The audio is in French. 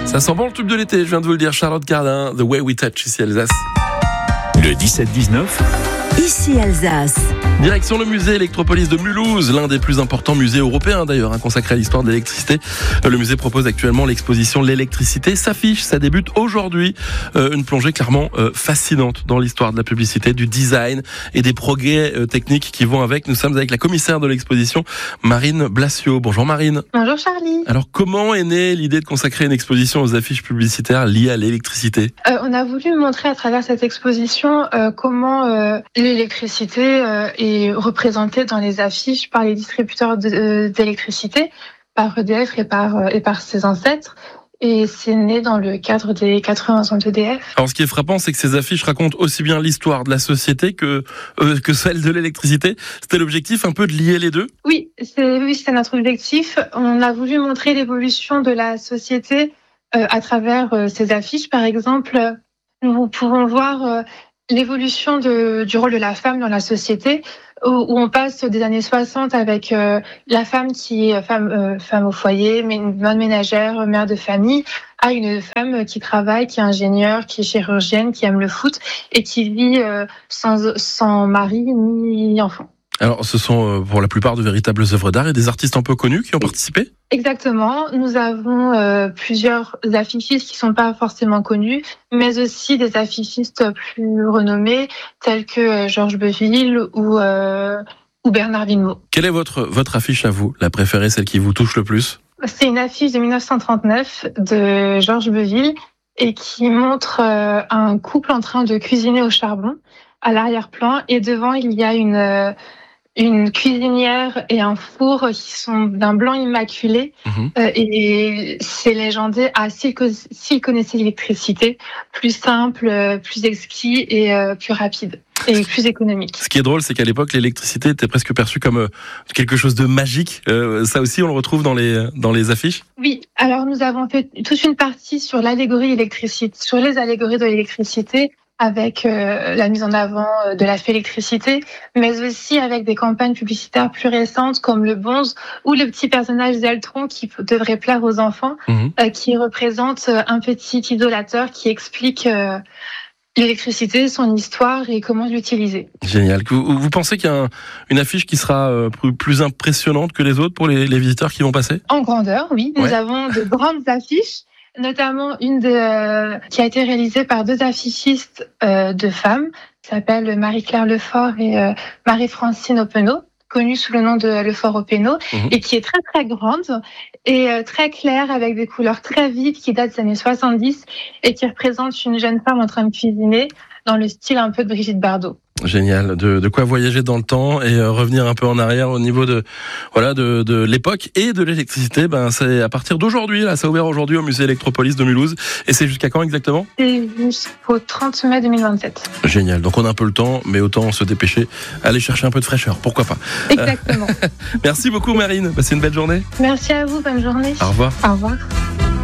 Ça sent bon le tube de l'été, je viens de vous le dire. Charlotte Cardin, The Way We Touch, ici Alsace. Le 17-19. Ici Alsace. Direction le musée Electropolis de Mulhouse, l'un des plus importants musées européens d'ailleurs, consacré à l'histoire de l'électricité. Le musée propose actuellement l'exposition L'électricité s'affiche, ça débute aujourd'hui. Une plongée clairement fascinante dans l'histoire de la publicité, du design et des progrès techniques qui vont avec. Nous sommes avec la commissaire de l'exposition, Marine Blassiot. Bonjour Marine. Bonjour Charlie. Alors comment est née l'idée de consacrer une exposition aux affiches publicitaires liées à l'électricité ? On a voulu montrer à travers cette exposition comment l'électricité est représentée dans les affiches par les distributeurs d'électricité, par EDF et par ses ancêtres. Et c'est né dans le cadre des 80 ans d'EDF. Alors ce qui est frappant, c'est que ces affiches racontent aussi bien l'histoire de la société que celle de l'électricité. C'était l'objectif un peu de lier les deux ? Oui, c'est notre objectif. On a voulu montrer l'évolution de la société à travers ces affiches. Par exemple, nous pouvons voir l'évolution du rôle de la femme dans la société, où on passe des années 60 avec la femme qui est femme au foyer, bonne ménagère, mère de famille, à une femme qui travaille, qui est ingénieure, qui est chirurgienne, qui aime le foot et qui vit sans mari ni enfant. Alors, ce sont pour la plupart de véritables œuvres d'art et des artistes un peu connus qui ont participé ? Exactement. Nous avons plusieurs affichistes qui sont pas forcément connus, mais aussi des affichistes plus renommés, tels que Georges Beuville ou Bernard Villemot. Quelle est votre affiche à vous, la préférée, celle qui vous touche le plus ? C'est une affiche de 1939 de Georges Beuville et qui montre un couple en train de cuisiner au charbon à l'arrière-plan, et devant il y a une cuisinière et un four qui sont d'un blanc immaculé. Et c'est légendé s'ils connaissaient l'électricité, plus simple, plus exquis et plus rapide et plus économique. Ce qui est drôle, c'est qu'à l'époque, l'électricité était presque perçue comme quelque chose de magique. Ça aussi, on le retrouve dans les affiches ? Oui, alors nous avons fait toute une partie sur l'allégorie électricité, sur les allégories de l'électricité, avec la mise en avant de la fée électricité, mais aussi avec des campagnes publicitaires plus récentes comme le Bonze ou le petit personnage Zeltron qui devrait plaire aux enfants, qui représente un petit isolateur qui explique l'électricité, son histoire et comment l'utiliser. Génial. Vous pensez qu'il y a une affiche qui sera plus impressionnante que les autres pour les visiteurs qui vont passer ? En grandeur, oui. Nous avons de grandes affiches, notamment une qui a été réalisée par deux affichistes de femmes, qui s'appellent Marie-Claire Lefort et Marie-Francine Openau, connue sous le nom de Lefort Openau, et qui est très très grande et très claire, avec des couleurs très vives, qui datent des années 70 et qui représente une jeune femme en train de cuisiner dans le style un peu de Brigitte Bardot. Génial, de quoi voyager dans le temps et revenir un peu en arrière au niveau de l'époque et de l'électricité. C'est à partir d'aujourd'hui, là, ça a ouvert aujourd'hui au musée Electropolis de Mulhouse. Et c'est jusqu'à quand exactement ? C'est jusqu'au 30 mai 2027. Génial, donc on a un peu le temps, mais autant se dépêcher, aller chercher un peu de fraîcheur, pourquoi pas. Exactement. Merci beaucoup Marine, passez une belle journée. Merci à vous, bonne journée. Au revoir. Au revoir.